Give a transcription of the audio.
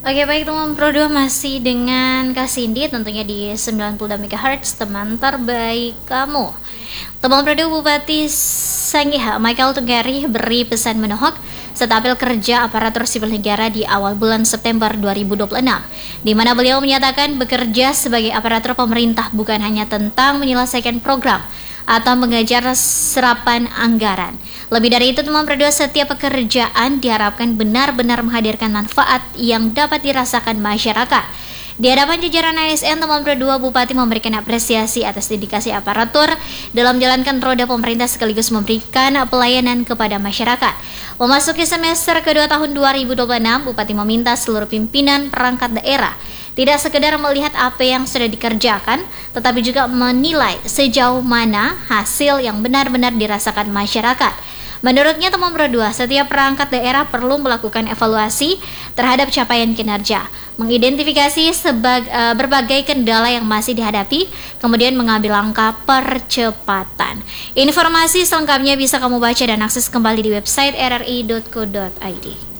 Oke, baik teman Pro 2 masih dengan Kak Cindy tentunya di 90 MHz teman terbaik kamu. Teman Pro 2 Bupati Sangihe Michael Tunggari beri pesan menohok setapil kerja aparatur sipil negara di awal bulan September 2026, di mana beliau menyatakan bekerja sebagai aparatur pemerintah bukan hanya tentang menyelesaikan program atau mengejar serapan anggaran. Lebih dari itu, teman berdua, setiap pekerjaan diharapkan benar-benar menghadirkan manfaat yang dapat dirasakan masyarakat. Di hadapan jajaran ASN, teman berdua Bupati memberikan apresiasi atas dedikasi aparatur dalam menjalankan roda pemerintah sekaligus memberikan pelayanan kepada masyarakat. Memasuki semester kedua tahun 2026, Bupati meminta seluruh pimpinan perangkat daerah tidak sekedar melihat apa yang sudah dikerjakan, tetapi juga menilai sejauh mana hasil yang benar-benar dirasakan masyarakat. Menurutnya, teman berdua, setiap perangkat daerah perlu melakukan evaluasi terhadap capaian kinerja, mengidentifikasi berbagai kendala yang masih dihadapi, kemudian mengambil langkah percepatan. Informasi selengkapnya bisa kamu baca dan akses kembali di website rri.co.id.